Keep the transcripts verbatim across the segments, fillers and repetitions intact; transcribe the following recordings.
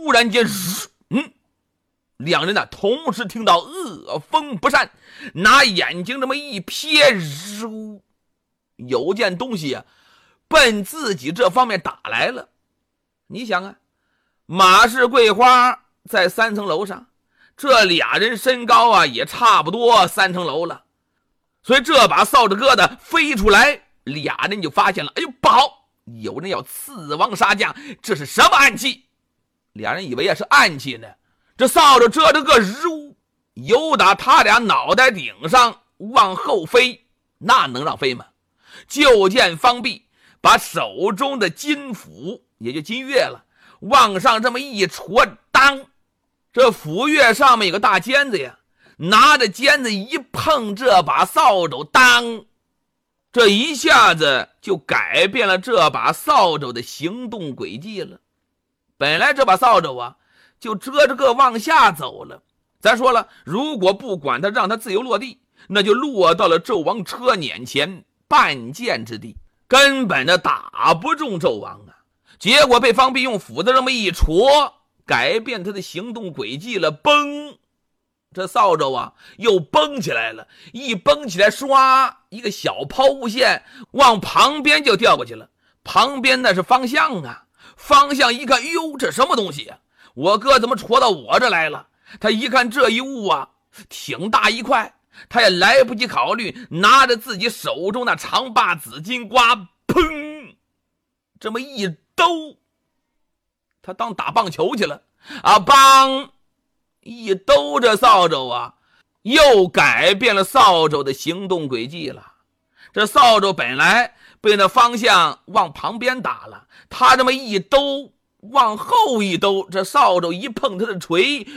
突然间，嗯，两人呢同时听到恶风不善，拿眼睛这么一瞥，有件东西啊奔自己这方面打来了。你想啊，马氏桂花在三层楼上，这俩人身高啊也差不多三层楼了，所以这把扫帚疙瘩飞出来，俩人就发现了，哎呦不好，有人要刺王杀将，这是什么暗器？俩人以为也是暗器呢。这扫帚遮着个如由打他俩脑袋顶上往后飞，那能让飞吗？就见方弼把手中的金斧，也就金钺了，往上这么一戳，当，这斧钺上面有个大尖子呀，拿着尖子一碰这把扫帚，当，这一下子就改变了这把扫帚的行动轨迹了。本来这把扫帚啊就遮着个往下走了，咱说了，如果不管它，让它自由落地，那就落到了纣王车辇前半箭之地，根本的打不中纣王啊。结果被方弼用斧子这么一戳，改变他的行动轨迹了，崩，这扫帚啊又崩起来了，一崩起来，唰，一个小抛物线往旁边就掉过去了。旁边那是方向啊，方向一看，哟，这什么东西啊？我哥怎么戳到我这来了？他一看这一物啊挺大一块，他也来不及考虑，拿着自己手中那长把紫金瓜，砰，这么一兜，他当打棒球去了啊！梆一兜，这扫帚啊又改变了扫帚的行动轨迹了。这扫帚本来被那方向往旁边打了，他这么一兜，往后一兜，这扫帚一碰他的锤，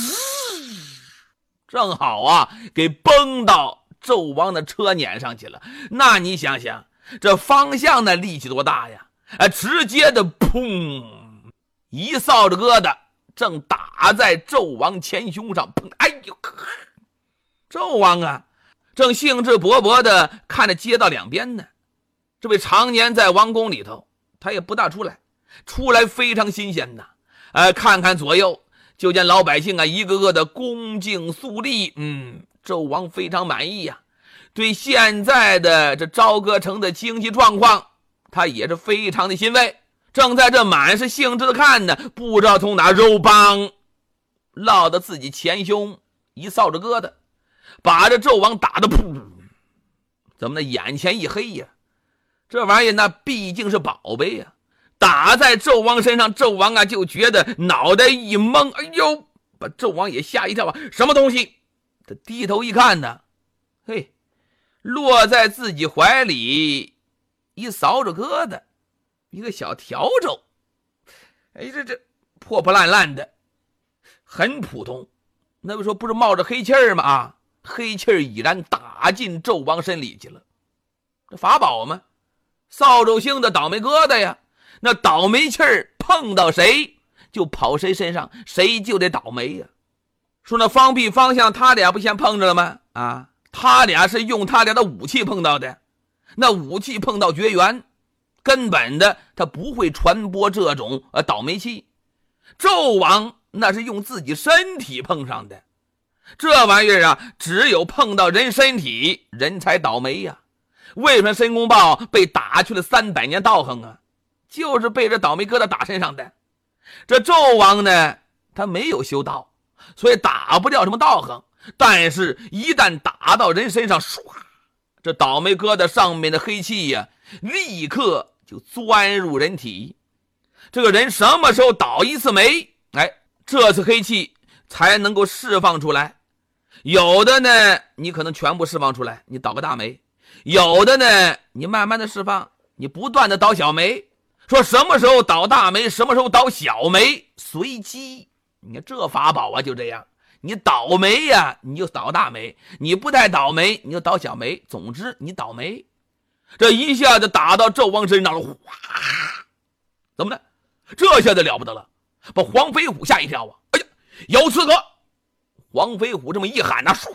正好啊给崩到纣王的车辇上去了。那你想想，这方向的力气多大呀？哎，直接的砰，一扫帚疙瘩正打在纣王前胸上，砰！哎呦，纣王啊正兴致勃勃的看着街道两边呢。这位常年在王宫里头，他也不大出来，出来非常新鲜呐。呃，看看左右，就见老百姓啊一个个的恭敬肃立，嗯，纣王非常满意呀、啊。对现在的这朝歌城的经济状况，他也是非常的欣慰。正在这满是兴致的看呢，不知道从哪肉帮落到自己前胸，一扫帚疙瘩，把这纣王打得噗，怎么的眼前一黑呀？这玩意儿那毕竟是宝贝呀，打在纣王身上，纣王啊就觉得脑袋一懵，哎呦，把纣王也吓一跳啊！什么东西？他低头一看呢，嘿，落在自己怀里一扫帚疙瘩，一个小笤帚，哎，这这破破烂烂的，很普通。那么说不是冒着黑气儿吗？啊，黑气儿已然打进纣王身里去了。这法宝吗？扫帚星的倒霉疙瘩呀，那倒霉气儿碰到谁就跑谁身上，谁就得倒霉呀。说那方弼方向他俩不先碰着了吗？啊，他俩是用他俩的武器碰到的，那武器碰到绝缘，根本的他不会传播这种呃倒霉气。纣王那是用自己身体碰上的，这玩意儿啊只有碰到人身体人才倒霉呀。为什么申公豹被打去了三百年道行啊？就是被这倒霉疙瘩打身上的。这纣王呢他没有修道，所以打不掉什么道行，但是一旦打到人身上，唰，这倒霉疙瘩上面的黑气呀立刻就钻入人体。这个人什么时候倒一次霉，哎，这次黑气才能够释放出来。有的呢你可能全部释放出来，你倒个大霉，有的呢你慢慢的释放，你不断的倒小霉。说什么时候倒大霉，什么时候倒小霉，随机。你看这法宝啊就这样，你倒霉呀你就倒大霉，你不太倒霉你就倒小霉，总之你倒霉。这一下子打到纣王身上了，哗，怎么的？这下子了不得了，把黄飞虎吓一跳啊！哎呀，有刺客！黄飞虎这么一喊啊，唰，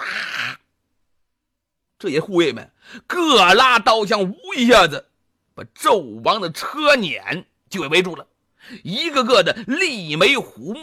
这些护卫们各拉刀枪，呜一下子把纣王的车辇就给围住了，一个个的立眉虎目。